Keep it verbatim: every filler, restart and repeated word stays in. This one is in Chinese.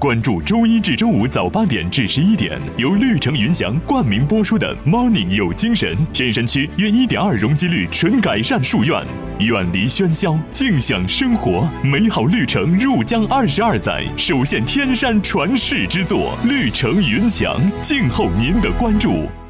关注周一至周五早八点至十一点，由绿城云翔冠名播出的 Morning 有精神。天山区约一点二容积率纯改善树院，远离喧嚣，静享生活。美好绿城入江二十二载，首现天山传世之作，绿城云翔，静候您的关注。